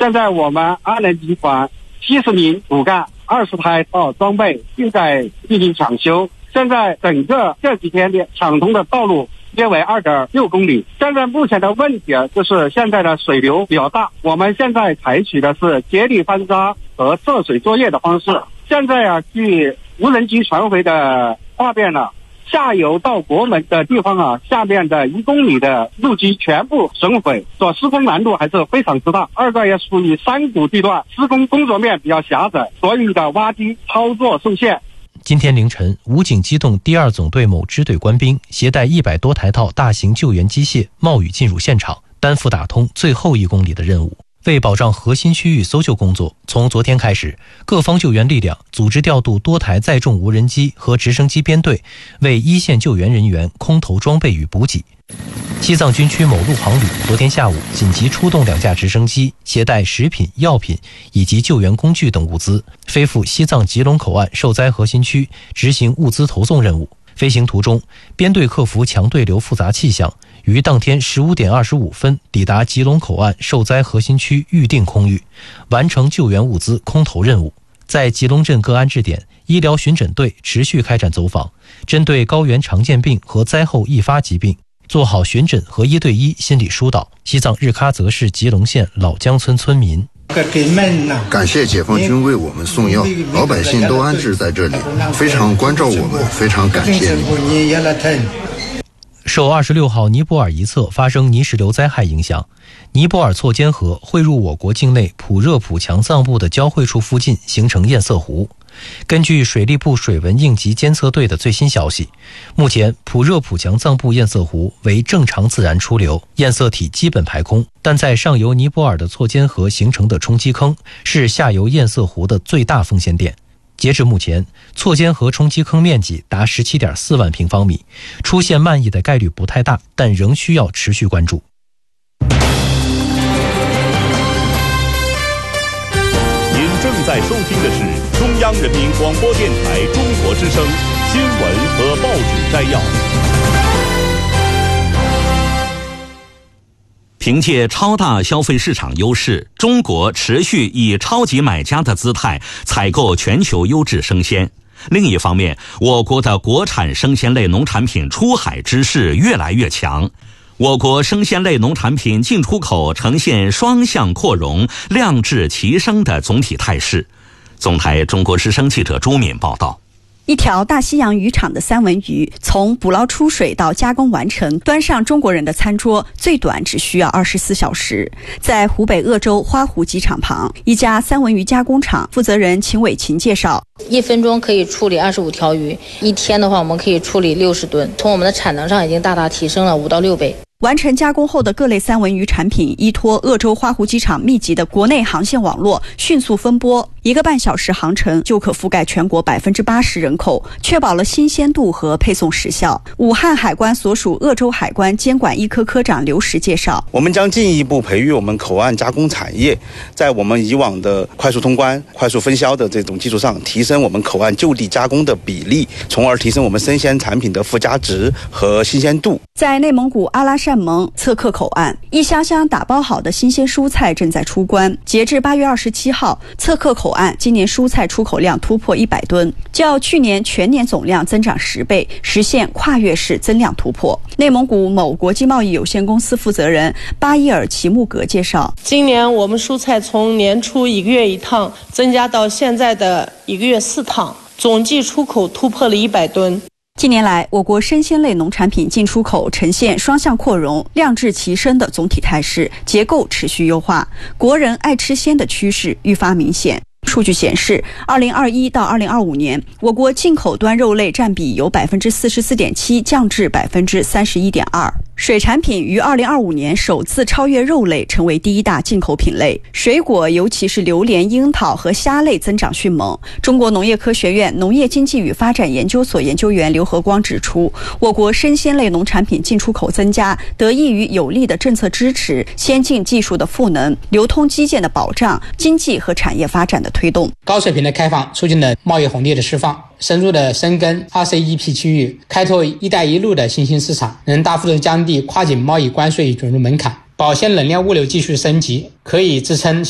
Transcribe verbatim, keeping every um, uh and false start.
现在我们阿能集团七十名骨干、二十台道装备正在进行抢修。现在整个这几天的抢通的道路约为 二点六公里。现在目前的问题就是现在的水流比较大，我们现在采取的是接力翻沙和涉水作业的方式。现在啊，据无人机传回的画面呢，下游到国门的地方啊，下面的一公里的路基全部损毁，所施工难度还是非常之大。二个也属于山谷地段，施工工作面比较狭窄，所以的挖机操作受限。 今天凌晨，武警机动第二总队某支队官兵携带一百多台套大型救援机械冒雨进入现场，担负打通最后一公里的任务。为保障核心区域搜救工作，从昨天开始，各方救援力量组织调度多台载重无人机和直升机编队，为一线救援人员空投装备与补给。西藏军区某陆航旅昨天下午紧急出动两架直升机，携带食品、药品以及救援工具等物资，飞赴西藏吉隆口岸受灾核心区执行物资投送任务。飞行途中，编队克服强对流复杂气象，于当天十五点二十五分抵达吉隆口岸受灾核心区预定空域，完成救援物资空投任务。在吉隆镇各安置点，医疗巡诊队持续开展走访，针对高原常见病和灾后易发疾病，做好巡诊和一对一心理疏导。西藏日喀则市吉隆县老江村村民： 感谢解放军为我们送药，老百姓都安置在这里，非常关照我们，非常感谢你。 受二十六号尼泊尔一侧发生泥石流灾害影响，尼泊尔错坚河汇入我国境内普热普强藏部的交汇处附近形成堰塞湖。根据水利部水文应急监测队的最新消息，目前普热普强藏部堰塞湖为正常自然出流，堰塞体基本排空，但在上游尼泊尔的错坚河形成的冲积坑是下游堰塞湖的最大风险点。截至目前，错坚河冲积坑面积达 十七点四万平方米，出现漫溢的概率不太大，但仍需要持续关注。 您正在收听的是中央人民广播电台中国之声新闻和报纸摘要。凭借超大消费市场优势，中国持续以超级买家的姿态采购全球优质生鲜。另一方面，我国的国产生鲜类农产品出海之势越来越强，我国生鲜类农产品进出口呈现双向扩容、量质齐升的总体态势。总台中国之声记者朱敏报道。 一条大西洋渔场的三文鱼，从捕捞出水到加工完成，端上中国人的餐桌，最短只需要二十四小时。在湖北鄂州花湖机场旁，一家三文鱼加工厂负责人秦伟琴介绍： 一分钟可以处理二十五条鱼，一天的话我们可以处理六十吨，从我们的产能上已经大大提升了五到六倍。 完成加工后的各类三文鱼产品，依托鄂州花湖机场密集的国内航线网络，迅速分拨，一个半小时航程就可覆盖全国百分之八十人口，确保了新鲜度和配送时效。武汉海关所属鄂州海关监管一科科长刘石介绍： 我们将进一步培育我们口岸加工产业，在我们以往的快速通关、快速分销的这种基础上，提升我们口岸就地加工的比例，从而提升我们生鲜产品的附加值和新鲜度。 在内蒙古阿拉善盟测克口岸，一箱箱打包好的新鲜蔬菜正在出关。截至八月二十七号，测克口岸今年蔬菜出口量突破一百吨，较去年全年总量增长十倍，实现跨越式增量突破。内蒙古某国际贸易有限公司负责人巴伊尔齐木格介绍： 今年我们蔬菜从年初一个月一趟增加到现在的一个月四趟，总计出口突破了一百吨。 近年来，我国生鲜类农产品进出口呈现双向扩容、量质齐升的总体态势，结构持续优化，国人爱吃鲜的趋势愈发明显。数据显示，二零二一到二零二五年，我国进口端肉类占比由百分之四十四点七降至百分之三十一点二。水产品于二零二五年首次超越肉类，成为第一大进口品类。水果，尤其是榴莲、樱桃和虾类增长迅猛。中国农业科学院农业经济与发展研究所研究员刘和光指出，我国生鲜类农产品进出口增加，得益于有力的政策支持、先进技术的赋能、流通基建的保障、经济和产业发展的推动。 高水平的开放促进了贸易红利的释放，深入的深耕 R C E P 区域，开拓一带一路的新兴市场，能大幅度降低跨境贸易关税准入门槛，保鲜冷链物流继续升级，可以支撑